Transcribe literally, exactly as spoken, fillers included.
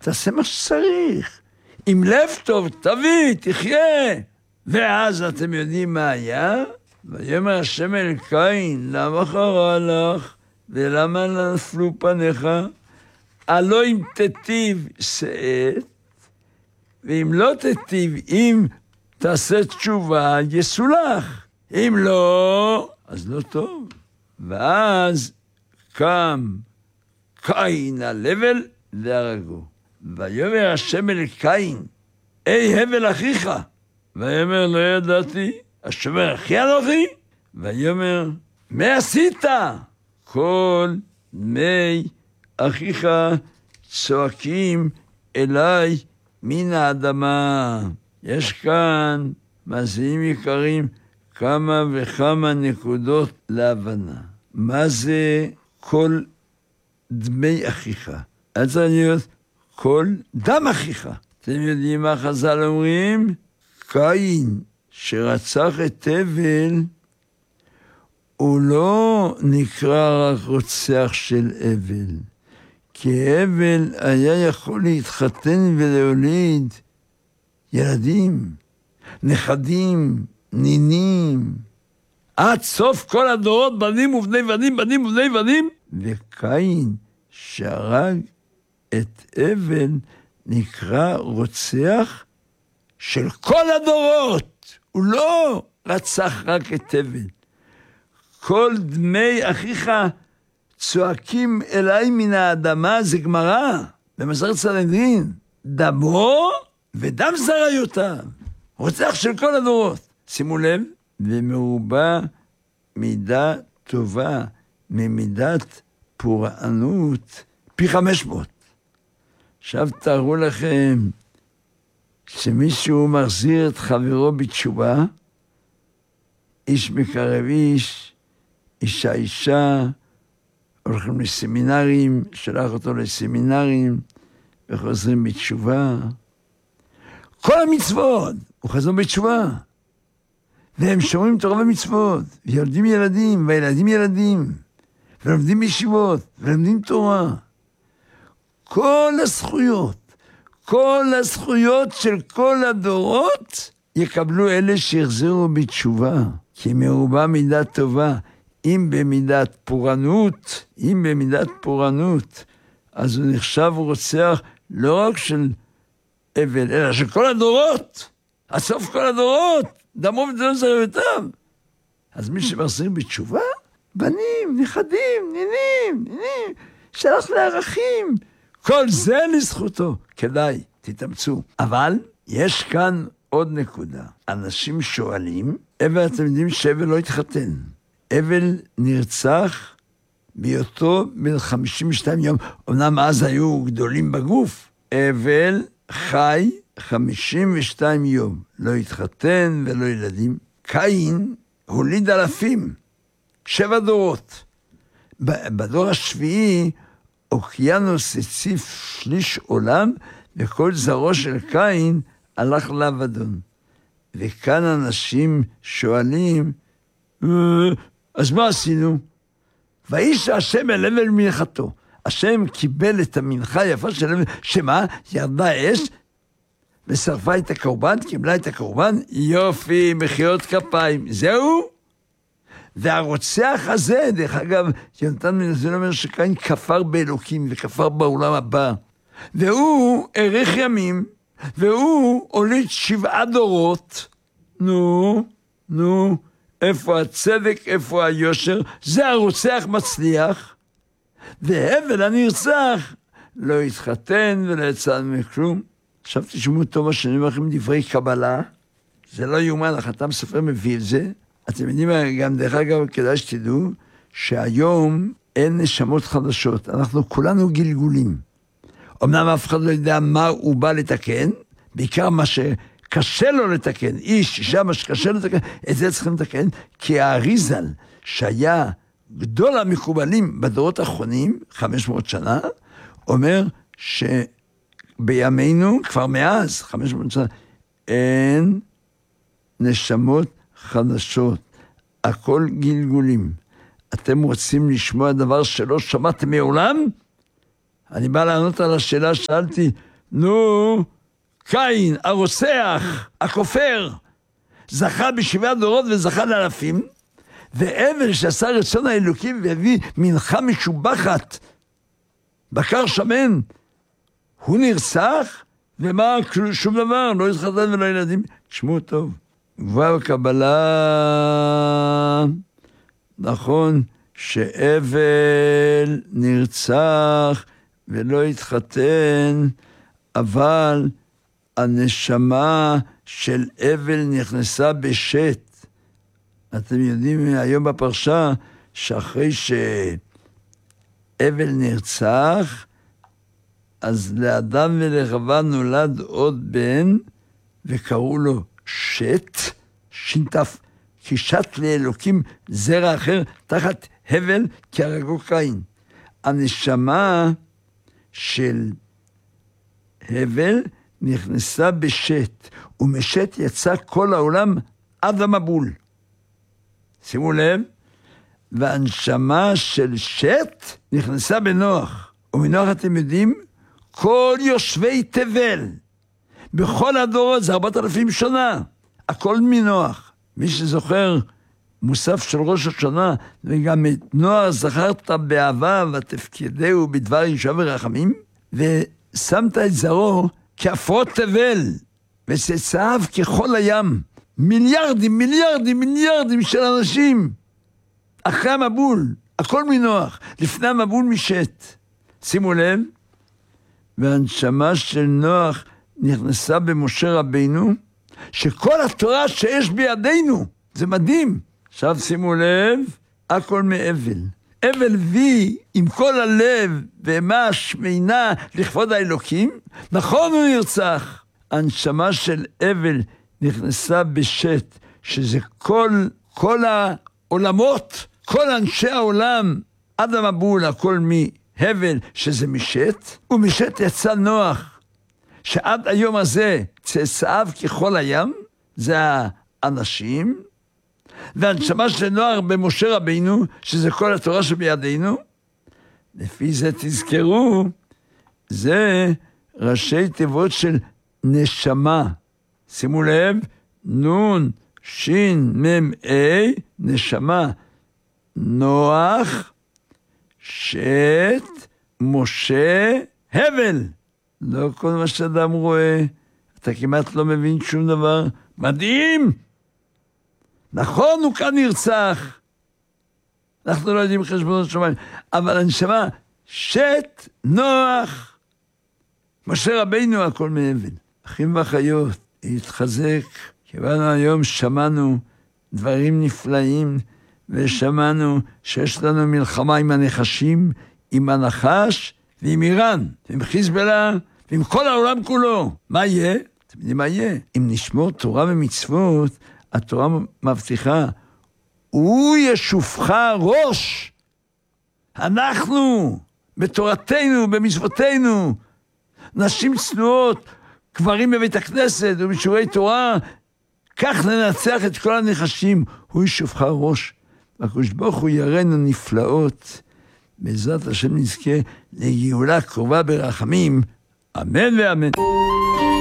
תעשה מה שצריך. עם לב טוב, תביא, תחיה. ואז אתם יודעים מה היה? ויאמר השם אל קין, למה חרה לך? ולמה נפלו פניך? הלא אם תטיב שאת, ואם לא תטיב, אם תעשה תשובה, יסולח. אם לא, אז לא טוב. ואז קם קין הלבל להרגו. ויאמר השם אל קין, אי הבל אחיך. ויאמר לא ידעתי, השומר אחי אנוכי? ויאמר, מה עשית? כל דמי אחיך צועקים אליי מן האדמה. יש כאן, מאזינים יקרים, כמה וכמה נקודות להבנה. מה זה כל דמי אחיך? אז זה להיות כל דם אחיך. אתם יודעים מה חז"ל אומרים? קין שרצח את הבל, הוא לא נקרא רק רוצח של הבל, כי הבל היה יכול להתחתן ולהוליד ילדים, נכדים, נינים, עד סוף כל הדורות, בנים ובני בנים, בנים ובני בנים. וקין שהרג את הבל נקרא רוצח של כל הדורות. הוא לא רצח רק את הבל. כל דמי אחיך צועקים אליי מן האדמה, זה גמרא, במסכת סנהדרין. דמו ודם זרעיותיו. רוצח של כל הדורות. שימו לב, ומרובה מידה טובה ממידת פורענות פי חמש מאות. עכשיו תארו לכם שמישהו מחזיר את חברו בתשובה, איש מקרב איש, אישה אישה, הולכים לסמינרים, שלח אותו לסמינרים, וחוזרים בתשובה. כל המצוות, הוא חזר בתשובה. והם שומרים תורה ומצוות, וילדים ילדים, והילדים ילדים, ולומדים בישיבות, ולומדים תורה. כל הזכויות, כל הזכויות של כל הדורות, יקבלו אלה שיחזרו בתשובה, כי מרובה מידה טובה. אם במידת פורענות, אם במידת פורענות, אז הוא נחשב רוצח לא רק של הבל, אלא של כל הדורות. הסוף כל הדורות, דמו ודם זרעיותיו. אז מי שמחזיר בתשובה, בנים, נכדים, נינים, נינים, שלח לערכים. כל זה לזכותו. כדאי, תתאמצו. אבל יש כאן עוד נקודה. אנשים שואלים, אבל אתם יודעים שהבל לא התחתן. הבל נרצח בהיותו בן חמישים ושתיים יום. אמנם אז היו גדולים בגוף. הבל חי חמישים ושתיים יום. לא התחתן ולא ילדים. קין הוליד אלפים. שבע דורות. בדור השביעי, אוקיינוס הציף שליש עולם, וכל זרעו של קין הלך לאבדון. וכאן אנשים שואלים, אז מה עשינו? ואיש השם אל הבל מנחתו. השם קיבל את המנחה היפה של הבל, שמה? ירדה אש, ושרפה את הקורבן, קיבלה את הקורבן, יופי, מחיאות כפיים. זהו? והרוצח הזה, דרך אגב, יונתן מנזון אומר שקין כפר באלוקים, וכפר בעולם הבא. והוא ערך ימים, והוא הוליד שבעה דורות. נו, נו, איפה הצדק, איפה היושר? זה הרוצח מצליח. והבל הנרצח לא התחתן ולא יצא מכלום. עכשיו תשמעו טוב מה שאני אומר לכם דברי קבלה. זה לא יאומן, החתם סופר מביא את זה. אתם יודעים, גם דרך אגב, כדאי שתדעו, שהיום אין נשמות חדשות. אנחנו כולנו גלגולים. אמנם אף אחד לא יודע מה הוא בא לתקן, בעיקר מה שקשה לו לתקן, איש, אישה, מה שקשה לו לתקן, את זה צריכים לתקן, כי האריזל, שהיה גדול המקובלים בדורות האחרונים, חמש מאות שנה, אומר שבימינו, כבר מאז, חמש מאות שנה, אין נשמות חדשות, הכל גלגולים. אתם רוצים לשמוע דבר שלא שמעתם מעולם? אני בא לענות על השאלה, שאלתי, נו, קין, הרוצח, הכופר, זכה בשבעה דורות וזכה לאלפים, והבל שעשה רצון האלוקים והביא מנחה משובחת, בקר שמן, הוא נרצח, ומה? שום דבר, לא התחתן ולא ילדים. תשמעו טוב. כבר קבלה, נכון, שהבל נרצח ולא התחתן, אבל הנשמה של אבל נכנסה בשת. אתם יודעים היום בפרשה, שאחרי שהבל נרצח, אז לאדם ולחווה נולד עוד בן, וקראו לו שת, שינטף, כי שת לאלוקים זרע אחר, תחת הבל כהרגו קין. הנשמה של הבל נכנסה בשת, ומשת יצא כל העולם עד המבול. שימו לב, והנשמה של שת נכנסה בנוח. ומנוח אתם יודעים, כל יושבי תבל, בכל הדורות, זה ארבעת אלפים שנה, הכל מנוח. מי שזוכר מוסף של ראש השנה, וגם את נוח זכרת באהבה ותפקדהו בדבר ישועה ורחמים, ושמת את זרעו כעפרות תבל, וצאצאיו ככל הים, מיליארדים, מיליארדים, מיליארדים של אנשים, אחרי המבול, הכל מנוח, לפני המבול משת. שימו לב, והנשמה של נוח נכנסה במשה רבינו, שכל התורה שיש בידינו, זה מדהים. עכשיו שימו לב, הכל מאבל. אבל וי עם כל הלב ומה שמינה לכבוד האלוקים, נכון הוא נרצח. הנשמה של אבל נכנסה בשת, שזה כל, כל העולמות, כל אנשי העולם, עד המבול, הכל מהבל, שזה משת, ומשת יצא נוח, שעד היום הזה צאצאיו ככל הים, זה האנשים, והנשמה של נוח במשה רבינו, שזה כל התורה שבידינו, לפי זה תזכרו, זה ראשי תיבות של נשמה. שימו לב, נון, שין, מם, אי, נשמה, נוח, שת, משה, הבל. לא כל מה שאדם רואה, אתה כמעט לא מבין שום דבר. מדהים! נכון, הוא כאן נרצח. אנחנו לא יודעים חשבונות שמיים, אבל הנשמה, שת, נוח, משה רבינו, הכל מהבל. אחים ואחיות, להתחזק, כיוון היום שמענו דברים נפלאים, ושמענו שיש לנו מלחמה עם הנחשים, עם הנחש ועם איראן, ועם חיזבאללה, ועם כל העולם כולו. מה יהיה? אתם יודעים מה יהיה? אם נשמור תורה ומצוות, התורה מבטיחה, הוא ישופך ראש. אנחנו, בתורתנו, במצוותינו, נשים צנועות, גברים בבית הכנסת ובשיעורי תורה, כך ננצח את כל הנחשים, הוא ישופך ראש. והקדוש ברוך הוא יראנו נפלאות, בעזרת השם נזכה לגאולה קרובה ברחמים, אמן ואמן.